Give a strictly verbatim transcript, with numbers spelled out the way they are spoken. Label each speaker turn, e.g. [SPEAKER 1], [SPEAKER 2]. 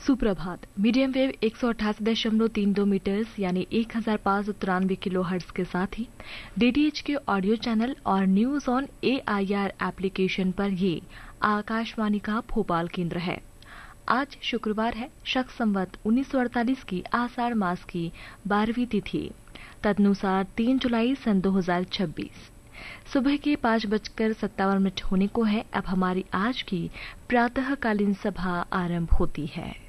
[SPEAKER 1] सुप्रभात। Medium wave एक सौ अट्ठासी दशमलव तीन दो मीटर्स यानी एक हजार पाँच सौ तिरानवे किलो हर्ट्ज के साथ ही डीटीएच के ऑडियो चैनल और न्यूज ऑन एआईआर एप्लीकेशन पर ये आकाशवाणी का भोपाल केंद्र है। आज शुक्रवार है, शक संवत उन्नीस सौ अड़तालीस की आषाढ़ मास की बारहवीं तिथि, तदनुसार तीन जुलाई सन दो हजार छब्बीस। सुबह के पाँच बजकर सत्तावन मिनट होने को है। अब हमारी आज की प्रातःकालीन सभा आरंभ होती है।